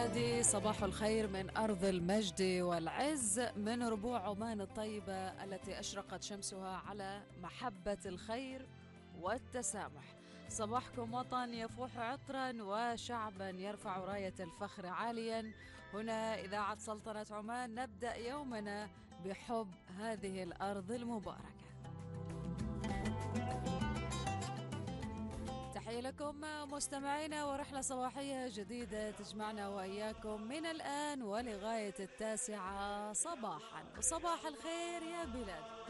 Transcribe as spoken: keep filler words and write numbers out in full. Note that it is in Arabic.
بلادي، صباح الخير من أرض المجد والعز، من ربوع عمان الطيبة التي أشرقت شمسها على محبة الخير والتسامح. صباحكم وطن يفوح عطرا وشعبا يرفع راية الفخر عاليا. هنا إذاعة سلطنة عمان، نبدأ يومنا بحب هذه الأرض المباركة. تحية لكم مستمعينا، ورحلة صباحية جديدة تجمعنا وإياكم من الآن ولغاية التاسعة صباحا. وصباح الخير يا بلاد.